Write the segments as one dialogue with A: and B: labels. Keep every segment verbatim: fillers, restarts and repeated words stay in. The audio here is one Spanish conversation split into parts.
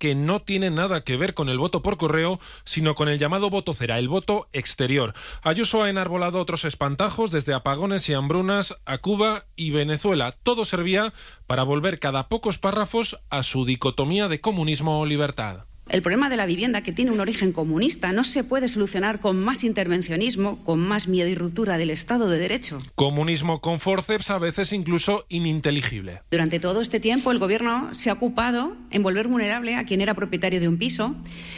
A: que no tiene nada que ver con el voto por correo, sino con el llamado voto cera, el voto exterior. Ayuso ha enarbolado otros espantajos, desde apagones y hambrunas a Cuba y Venezuela. Todo servía para volver cada pocos párrafos a su dicotomía de comunismo o libertad.
B: El problema de la vivienda, que tiene un origen comunista, no se puede solucionar con más intervencionismo, con más miedo y ruptura del Estado de Derecho.
A: Comunismo con forceps, a veces incluso ininteligible.
B: Durante todo este tiempo el Gobierno se ha ocupado en volver vulnerable a quien era propietario de un piso,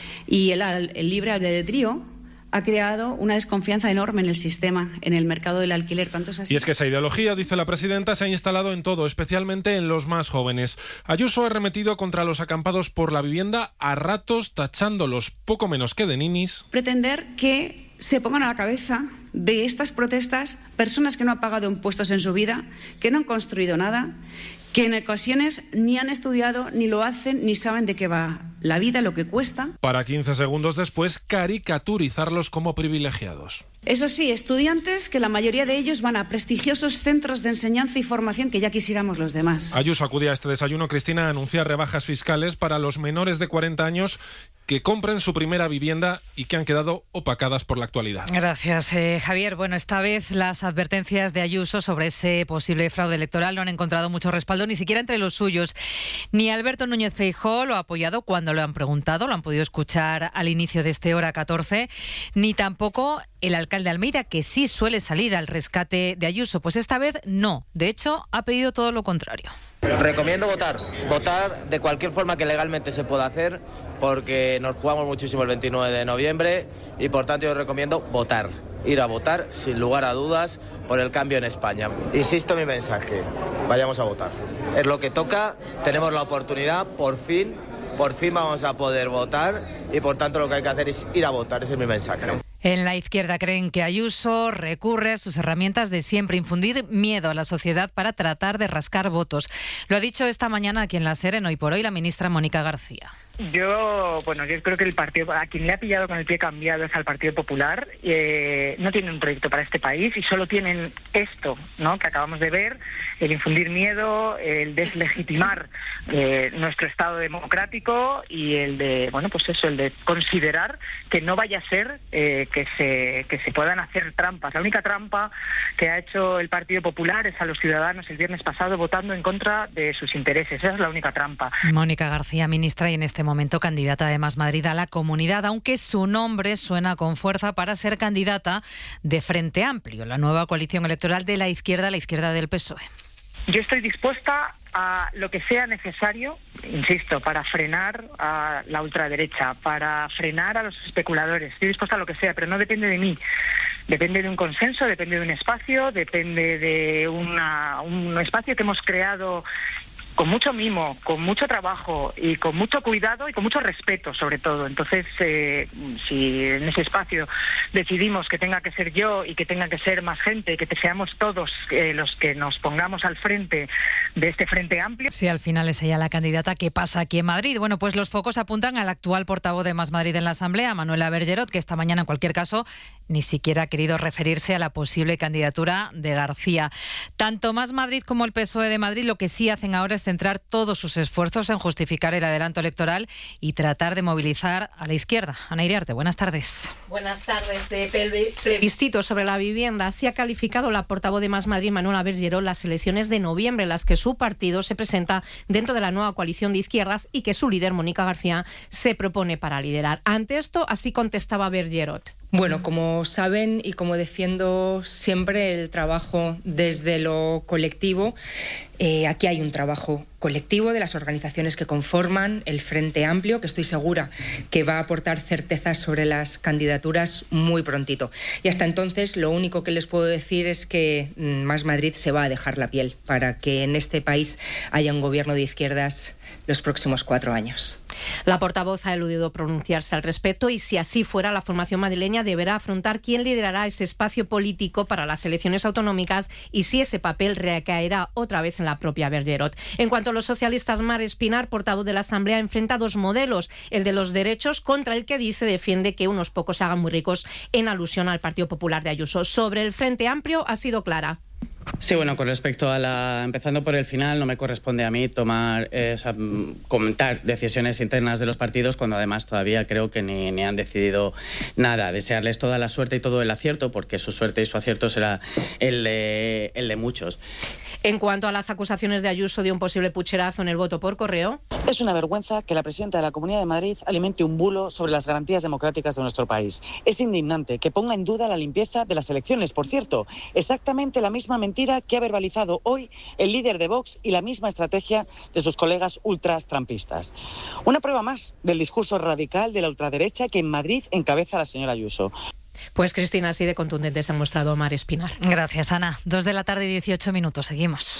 B: y el, el libre albedrío ha creado una desconfianza enorme en el sistema, en el mercado del alquiler. Tanto es así.
A: Y es que esa ideología, dice la presidenta, se ha instalado en todo, especialmente en los más jóvenes. Ayuso ha arremetido contra los acampados por la vivienda, a ratos tachándolos poco menos que de ninis.
B: Pretender que se pongan a la cabeza de estas protestas personas que no han pagado impuestos en su vida, que no han construido nada, que en ocasiones ni han estudiado, ni lo hacen, ni saben de qué va la vida, lo que cuesta.
A: Para quince segundos después caricaturizarlos como privilegiados.
B: Eso sí, estudiantes que la mayoría de ellos van a prestigiosos centros de enseñanza y formación que ya quisiéramos los demás.
A: Ayuso acudía a este desayuno, Cristina, a anunciar rebajas fiscales para los menores de cuarenta años que compren su primera vivienda y que han quedado opacadas por la actualidad.
C: Gracias, eh, Javier. Bueno, esta vez las advertencias de Ayuso sobre ese posible fraude electoral no han encontrado mucho respaldo, ni siquiera entre los suyos. Ni Alberto Núñez Feijóo lo ha apoyado cuando lo han preguntado, lo han podido escuchar al inicio de este Hora catorce, ni tampoco el alcalde Almeida, que sí suele salir al rescate de Ayuso. Pues esta vez no. De hecho, ha pedido todo lo contrario.
D: Recomiendo votar, votar de cualquier forma que legalmente se pueda hacer, porque nos jugamos muchísimo el veintinueve de noviembre y por tanto yo recomiendo votar, ir a votar sin lugar a dudas por el cambio en España. Insisto en mi mensaje, vayamos a votar. Es lo que toca, tenemos la oportunidad, por fin, por fin vamos a poder votar y por tanto lo que hay que hacer es ir a votar, ese es mi mensaje.
C: En la izquierda creen que Ayuso recurre a sus herramientas de siempre, infundir miedo a la sociedad para tratar de rascar votos. Lo ha dicho esta mañana aquí en La SER, en Hoy por Hoy, la ministra Mónica García.
E: Yo, bueno, yo creo que el partido, a quien le ha pillado con el pie cambiado es al Partido Popular. Eh, no tienen un proyecto para este país y solo tienen esto, ¿no?, que acabamos de ver, el infundir miedo, el deslegitimar eh, nuestro Estado democrático y el de, bueno, pues eso, el de considerar que no vaya a ser eh, que se que se puedan hacer trampas. La única trampa que ha hecho el Partido Popular es a los ciudadanos el viernes pasado votando en contra de sus intereses. Esa es la única trampa.
C: Mónica García, ministra, y en este momento candidata de Más Madrid a la Comunidad, aunque su nombre suena con fuerza para ser candidata de Frente Amplio, la nueva coalición electoral de la izquierda, la izquierda del P S O E.
E: Yo estoy dispuesta a lo que sea necesario, insisto, para frenar a la ultraderecha, para frenar a los especuladores. Estoy dispuesta a lo que sea, pero no depende de mí. Depende de un consenso, depende de un espacio, depende de una, un espacio que hemos creado con mucho mimo, con mucho trabajo y con mucho cuidado y con mucho respeto, sobre todo. Entonces, eh, si en ese espacio decidimos que tenga que ser yo y que tenga que ser más gente, que seamos todos eh, los que nos pongamos al frente de este Frente Amplio.
C: Si al final es ella la candidata, ¿qué pasa aquí en Madrid? Bueno, pues los focos apuntan al actual portavoz de Más Madrid en la Asamblea, Manuela Bergerot, que esta mañana, en cualquier caso, ni siquiera ha querido referirse a la posible candidatura de García. Tanto Más Madrid como el P S O E de Madrid lo que sí hacen ahora es centrar todos sus esfuerzos en justificar el adelanto electoral y tratar de movilizar a la izquierda. Ana Iriarte, buenas tardes.
F: Buenas tardes. De plebiscito sobre la vivienda, así ha calificado la portavoz de Más Madrid, Manuela Bergerot, las elecciones de noviembre, en las que su partido se presenta dentro de la nueva coalición de izquierdas y que su líder, Mónica García, se propone para liderar. Ante esto, así contestaba Bergerot.
G: Bueno, como saben y como defiendo siempre el trabajo desde lo colectivo, eh, aquí hay un trabajo colectivo de las organizaciones que conforman el Frente Amplio, que estoy segura que va a aportar certezas sobre las candidaturas muy prontito. Y hasta entonces lo único que les puedo decir es que Más Madrid se va a dejar la piel para que en este país haya un gobierno de izquierdas los próximos cuatro años.
F: La portavoz ha eludido pronunciarse al respecto y, si así fuera, la formación madrileña deberá afrontar quién liderará ese espacio político para las elecciones autonómicas y si ese papel recaerá otra vez en la propia Bergerot. En cuanto a los socialistas, Mar Espinar, portavoz de la Asamblea, enfrenta dos modelos, el de los derechos, contra el que dice defiende que unos pocos se hagan muy ricos, en alusión al Partido Popular de Ayuso. Sobre el Frente Amplio ha sido clara.
H: Sí, bueno, con respecto a la... Empezando por el final, no me corresponde a mí tomar, eh, o sea, comentar decisiones internas de los partidos cuando además todavía creo que ni, ni han decidido nada. Desearles toda la suerte y todo el acierto, porque su suerte y su acierto será el de, el de muchos.
F: En cuanto a las acusaciones de Ayuso de un posible pucherazo en el voto por correo...
I: Es una vergüenza que la presidenta de la Comunidad de Madrid alimente un bulo sobre las garantías democráticas de nuestro país. Es indignante que ponga en duda la limpieza de las elecciones. Por cierto, exactamente la misma mentira que ha verbalizado hoy el líder de Vox y la misma estrategia de sus colegas ultras trampistas. Una prueba más del discurso radical de la ultraderecha que en Madrid encabeza la señora Ayuso.
F: Pues Cristina, así de contundente se ha mostrado Mar Espinar.
C: Gracias, Ana. Dos de la tarde y dieciocho minutos. Seguimos.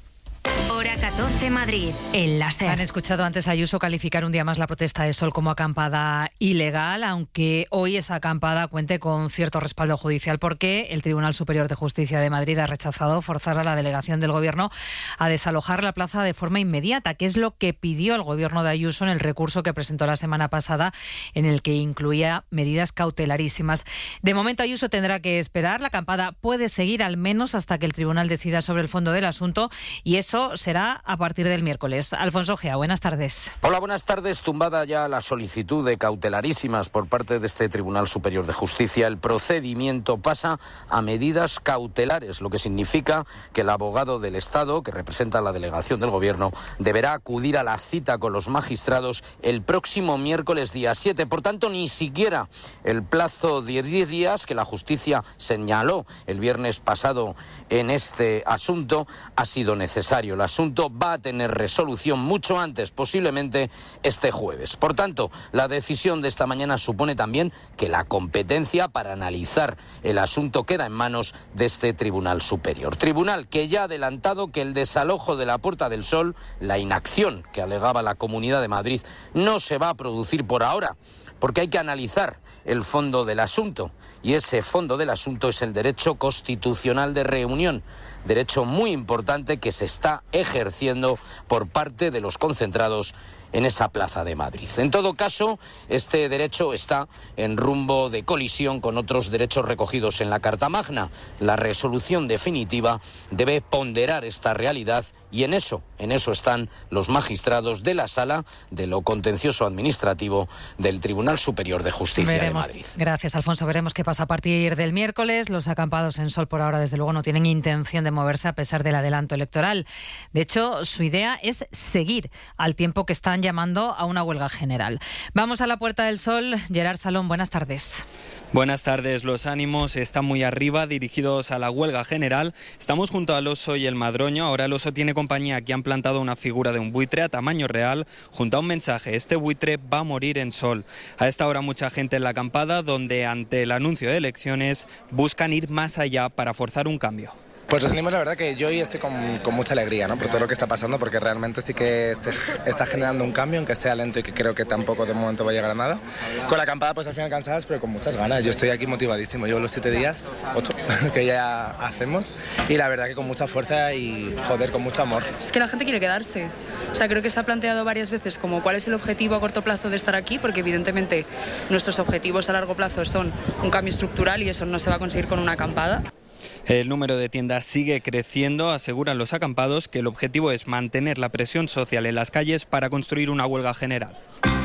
J: Hora catorce, Madrid, el láser.
C: Han escuchado antes a Ayuso calificar un día más la protesta de Sol como acampada ilegal, aunque hoy esa acampada cuente con cierto respaldo judicial porque el Tribunal Superior de Justicia de Madrid ha rechazado forzar a la delegación del Gobierno a desalojar la plaza de forma inmediata, que es lo que pidió el Gobierno de Ayuso en el recurso que presentó la semana pasada, en el que incluía medidas cautelarísimas. De momento Ayuso tendrá que esperar. La acampada puede seguir al menos hasta que el Tribunal decida sobre el fondo del asunto, y eso será a partir del miércoles. Alfonso Gea, buenas tardes.
K: Hola, buenas tardes. Tumbada ya la solicitud de cautelarísimas por parte de este Tribunal Superior de Justicia, el procedimiento pasa a medidas cautelares, lo que significa que el abogado del Estado, que representa a la delegación del Gobierno, deberá acudir a la cita con los magistrados el próximo miércoles día siete. Por tanto, ni siquiera el plazo de diez días que la justicia señaló el viernes pasado en este asunto ha sido necesario. El asunto va a tener resolución mucho antes, posiblemente este jueves. Por tanto, la decisión de esta mañana supone también que la competencia para analizar el asunto queda en manos de este Tribunal Superior. Tribunal que ya ha adelantado que el desalojo de la Puerta del Sol, la inacción que alegaba la Comunidad de Madrid, no se va a producir por ahora, porque hay que analizar el fondo del asunto, y ese fondo del asunto es el derecho constitucional de reunión, derecho muy importante que se está ejerciendo por parte de los concentrados en esa plaza de Madrid. En todo caso, este derecho está en rumbo de colisión con otros derechos recogidos en la Carta Magna. La resolución definitiva debe ponderar esta realidad y en eso, en eso están los magistrados de la Sala de lo Contencioso Administrativo del Tribunal Superior de Justicia
C: veremos,
K: de Madrid.
C: Gracias, Alfonso. Veremos qué pasa a partir del miércoles. Los acampados en Sol por ahora, desde luego, no tienen intención de moverse a pesar del adelanto electoral. De hecho, su idea es seguir al tiempo que están llamando a una huelga general. Vamos a la Puerta del Sol. Gerard Salón, buenas tardes.
L: Buenas tardes. Los ánimos están muy arriba, dirigidos a la huelga general. Estamos junto al Oso y el Madroño. Ahora el Oso tiene compañía. Aquí han plantado una figura de un buitre a tamaño real junto a un mensaje: este buitre va a morir en Sol. A esta hora mucha gente en la acampada, donde ante el anuncio de elecciones buscan ir más allá para forzar un cambio.
M: Pues los ánimos, la verdad que yo hoy estoy con, con mucha alegría, ¿no? Por todo lo que está pasando, porque realmente sí que se está generando un cambio, aunque sea lento y que creo que tampoco de momento va a llegar a nada. Con la acampada pues al final cansadas, pero con muchas ganas. Yo estoy aquí motivadísimo, llevo los siete días, ocho, que ya hacemos, y la verdad que con mucha fuerza y, joder, con mucho amor.
N: Es que la gente quiere quedarse. O sea, creo que se ha planteado varias veces como cuál es el objetivo a corto plazo de estar aquí, porque evidentemente nuestros objetivos a largo plazo son un cambio estructural y eso no se va a conseguir con una acampada.
L: El número de tiendas sigue creciendo. Aseguran los acampados que el objetivo es mantener la presión social en las calles para construir una huelga general.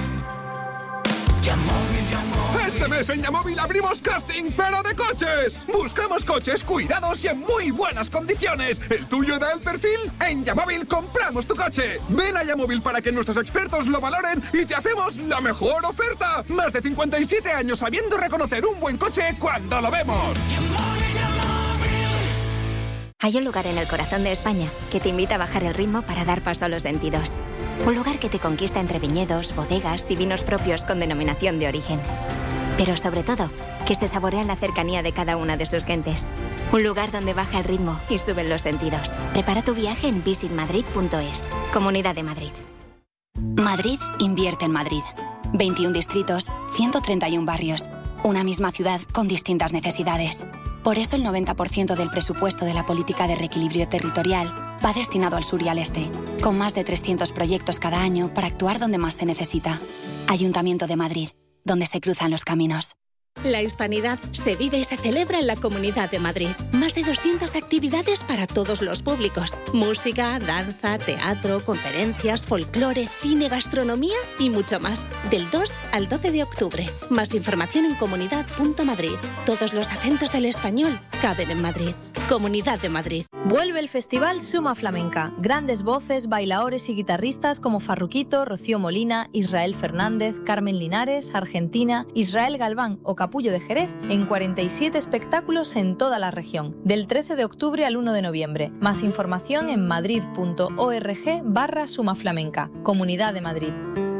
O: Este mes en Yamóvil abrimos casting, pero de coches. Buscamos coches cuidados y en muy buenas condiciones. ¿El tuyo da el perfil? En Yamóvil compramos tu coche. Ven a Yamóvil para que nuestros expertos lo valoren y te hacemos la mejor oferta. Más de cincuenta y siete años sabiendo reconocer un buen coche cuando lo vemos.
P: Hay un lugar en el corazón de España que te invita a bajar el ritmo para dar paso a los sentidos. Un lugar que te conquista entre viñedos, bodegas y vinos propios con denominación de origen. Pero sobre todo, que se saborea en la cercanía de cada una de sus gentes. Un lugar donde baja el ritmo y suben los sentidos. Prepara tu viaje en visit madrid punto es. Comunidad de Madrid.
Q: Madrid invierte en Madrid. veintiún distritos, ciento treinta y uno barrios. Una misma ciudad con distintas necesidades. Por eso el noventa por ciento del presupuesto de la política de reequilibrio territorial va destinado al sur y al este, con más de trescientos proyectos cada año para actuar donde más se necesita. Ayuntamiento de Madrid, donde se cruzan los caminos.
R: La hispanidad se vive y se celebra en la Comunidad de Madrid. Más de doscientas actividades para todos los públicos. Música, danza, teatro, conferencias, folclore, cine, gastronomía y mucho más. Del dos al doce de octubre. Más información en comunidad punto madrid. Todos los acentos del español caben en Madrid. Comunidad de Madrid.
S: Vuelve el festival Suma Flamenca. Grandes voces, bailaores y guitarristas como Farruquito, Rocío Molina, Israel Fernández, Carmen Linares, Argentina, Israel Galván o Capullo de Jerez en cuarenta y siete espectáculos en toda la región. Del trece de octubre al uno de noviembre. Más información en madrid punto org barra Suma Flamenca. Comunidad de Madrid.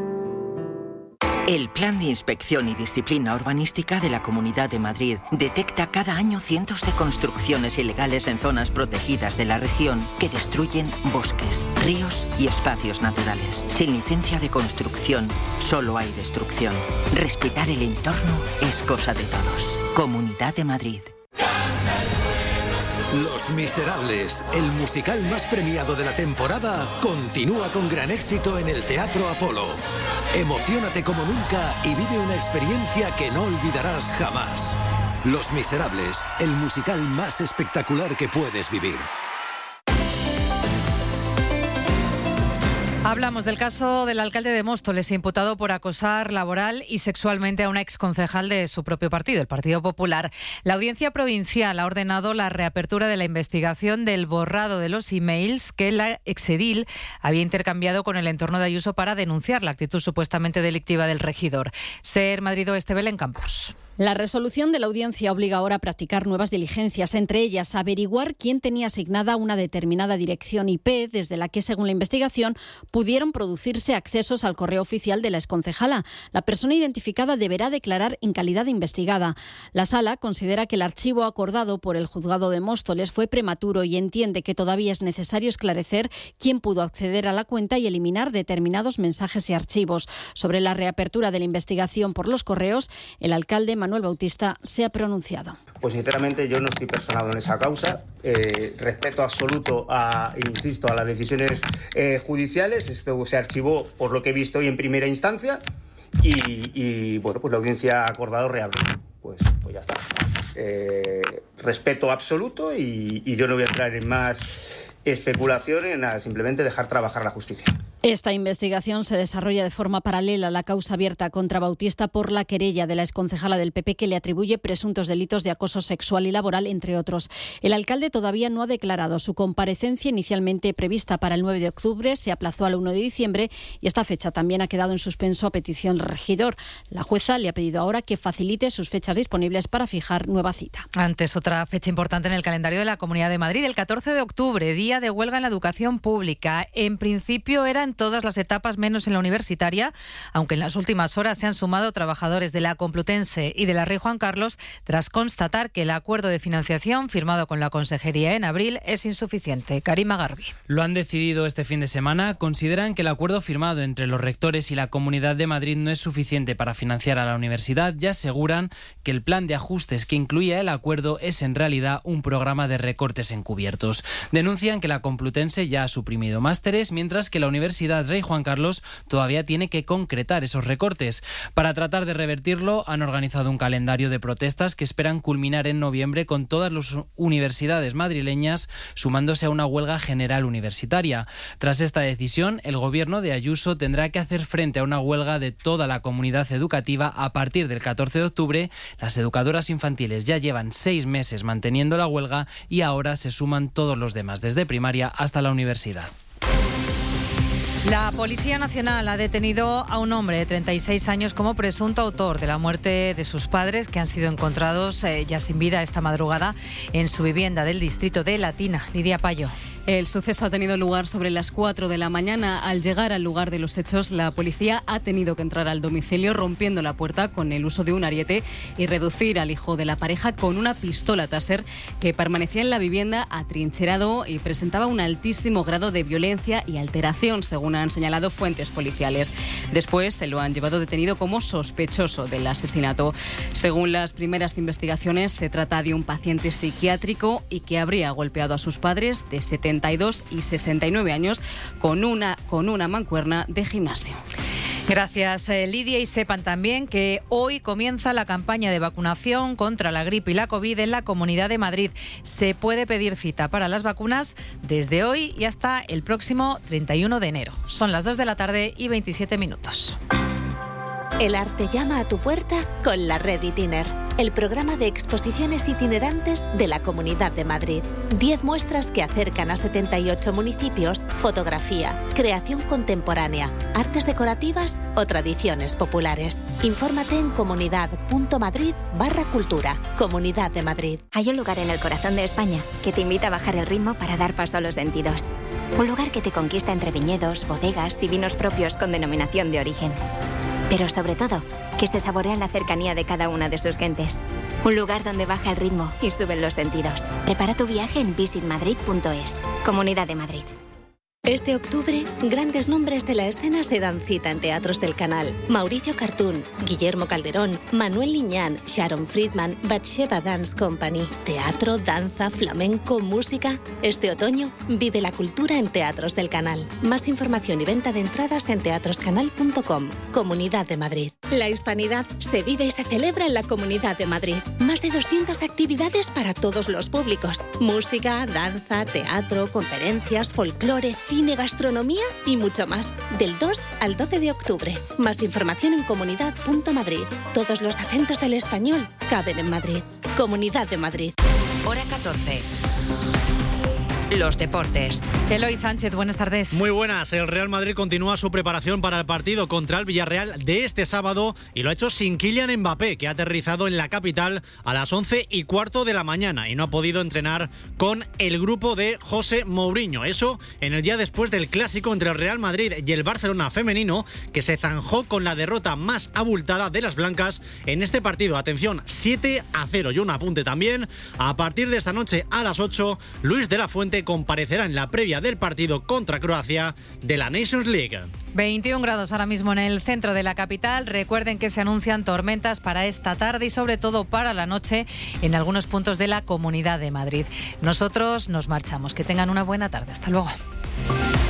T: El Plan de Inspección y Disciplina Urbanística de la Comunidad de Madrid detecta cada año cientos de construcciones ilegales en zonas protegidas de la región que destruyen bosques, ríos y espacios naturales. Sin licencia de construcción, solo hay destrucción. Respetar el entorno es cosa de todos. Comunidad de Madrid.
U: Los Miserables, el musical más premiado de la temporada, continúa con gran éxito en el Teatro Apolo. Emociónate como nunca y vive una experiencia que no olvidarás jamás. Los Miserables, el musical más espectacular que puedes vivir.
C: Hablamos del caso del alcalde de Móstoles, imputado por acosar laboral y sexualmente a una exconcejal de su propio partido, el Partido Popular. La Audiencia Provincial ha ordenado la reapertura de la investigación del borrado de los emails que la exedil había intercambiado con el entorno de Ayuso para denunciar la actitud supuestamente delictiva del regidor. Ser Madrid Oeste, Belén Campos.
V: La resolución de la audiencia obliga ahora a practicar nuevas diligencias, entre ellas averiguar quién tenía asignada una determinada dirección I P desde la que, según la investigación, pudieron producirse accesos al correo oficial de la exconcejala. La persona identificada deberá declarar en calidad de investigada. La Sala considera que el archivo acordado por el juzgado de Móstoles fue prematuro y entiende que todavía es necesario esclarecer quién pudo acceder a la cuenta y eliminar determinados mensajes y archivos. Sobre la reapertura de la investigación por los correos, el alcalde Manuel Bautista se ha pronunciado.
W: Pues sinceramente yo no estoy personado en esa causa. Eh, respeto absoluto a, insisto, a las decisiones eh, judiciales. Esto se archivó por lo que he visto hoy en primera instancia y, y bueno, pues la audiencia ha acordado reabrir. Pues, pues ya está. Eh, respeto absoluto y, y yo no voy a entrar en más especulación, en nada, simplemente dejar trabajar a la justicia.
V: Esta investigación se desarrolla de forma paralela a la causa abierta contra Bautista por la querella de la exconcejala del P P que le atribuye presuntos delitos de acoso sexual y laboral, entre otros. El alcalde todavía no ha declarado. Su comparecencia, inicialmente prevista para el nueve de octubre, se aplazó al uno de diciembre y esta fecha también ha quedado en suspenso a petición del regidor. La jueza le ha pedido ahora que facilite sus fechas disponibles para fijar nueva cita.
C: Antes, otra fecha importante en el calendario de la Comunidad de Madrid, el catorce de octubre, día de huelga en la educación pública. En principio era en todas las etapas menos en la universitaria, aunque en las últimas horas se han sumado trabajadores de la Complutense y de la Rey Juan Carlos tras constatar que el acuerdo de financiación firmado con la Consejería en abril es insuficiente. Karima Garbi.
X: Lo han decidido este fin de semana. Consideran que el acuerdo firmado entre los rectores y la Comunidad de Madrid no es suficiente para financiar a la universidad y aseguran que el plan de ajustes que incluía el acuerdo es en realidad un programa de recortes encubiertos. Denuncian que la Complutense ya ha suprimido másteres, mientras que la Universidad Rey Juan Carlos todavía tiene que concretar esos recortes. Para tratar de revertirlo, han organizado un calendario de protestas que esperan culminar en noviembre con todas las universidades madrileñas sumándose a una huelga general universitaria. Tras esta decisión, el gobierno de Ayuso tendrá que hacer frente a una huelga de toda la comunidad educativa a partir del catorce de octubre. Las educadoras infantiles ya llevan seis meses manteniendo la huelga y ahora se suman todos los demás, desde primaria hasta la universidad.
C: La Policía Nacional ha detenido a un hombre de treinta y seis años como presunto autor de la muerte de sus padres, que han sido encontrados eh, ya sin vida esta madrugada en su vivienda del distrito de Latina. Lidia Payo.
Y: El suceso ha tenido lugar sobre las cuatro de la mañana. Al llegar al lugar de los hechos, la policía ha tenido que entrar al domicilio rompiendo la puerta con el uso de un ariete y reducir al hijo de la pareja con una pistola Taser que permanecía en la vivienda atrincherado y presentaba un altísimo grado de violencia y alteración, según han señalado fuentes policiales. Después se lo han llevado detenido como sospechoso del asesinato. Según las primeras investigaciones, se trata de un paciente psiquiátrico y que habría golpeado a sus padres de setenta y dos y sesenta y nueve años con una, con una mancuerna de gimnasio.
C: Gracias, eh, Lidia. Y sepan también que hoy comienza la campaña de vacunación contra la gripe y la COVID en la Comunidad de Madrid. Se puede pedir cita para las vacunas desde hoy y hasta el próximo treinta y uno de enero. Son las dos de la tarde y veintisiete minutos.
R: El arte llama a tu puerta con la Red Itiner, el programa de exposiciones itinerantes de la Comunidad de Madrid. Diez muestras que acercan a setenta y ocho municipios, fotografía, creación contemporánea, artes decorativas o tradiciones populares. Infórmate en comunidad.madrid barra cultura. Comunidad de Madrid.
P: Hay un lugar en el corazón de España que te invita a bajar el ritmo para dar paso a los sentidos. Un lugar que te conquista entre viñedos, bodegas y vinos propios con denominación de origen. Pero sobre todo, que se saborea en la cercanía de cada una de sus gentes. Un lugar donde baja el ritmo y suben los sentidos. Prepara tu viaje en visit madrid punto es. Comunidad de Madrid.
R: Este octubre, grandes nombres de la escena se dan cita en teatros del Canal. Mauricio Cartún, Guillermo Calderón, Manuel Liñán, Sharon Friedman, Batsheva Dance Company. Teatro, danza, flamenco, música. Este otoño, vive la cultura en Teatros del Canal. Más información y venta de entradas en teatros canal punto com. Comunidad de Madrid. La hispanidad se vive y se celebra en la Comunidad de Madrid. Más de doscientas actividades para todos los públicos. Música, danza, teatro, conferencias, folclore, cine, gastronomía y mucho más. Del dos al doce de octubre. Más información en comunidad punto madrid. Todos los acentos del español caben en Madrid. Comunidad de Madrid.
J: Hora catorce. Los deportes.
C: Eloy Sánchez, buenas tardes.
A: Muy buenas. El Real Madrid continúa su preparación para el partido contra el Villarreal de este sábado y lo ha hecho sin Kylian Mbappé, que ha aterrizado en la capital a las once y cuarto de la mañana y no ha podido entrenar con el grupo de José Mourinho. Eso en el día después del clásico entre el Real Madrid y el Barcelona femenino, que se zanjó con la derrota más abultada de las blancas en este partido. Atención, siete a cero. Y un apunte también, a partir de esta noche a las ocho, Luis de la Fuente comparecerá en la previa del partido contra Croacia de la Nations League.
C: veintiún grados ahora mismo en el centro de la capital. Recuerden que se anuncian tormentas para esta tarde y sobre todo para la noche en algunos puntos de la Comunidad de Madrid. Nosotros nos marchamos. Que tengan una buena tarde. Hasta luego.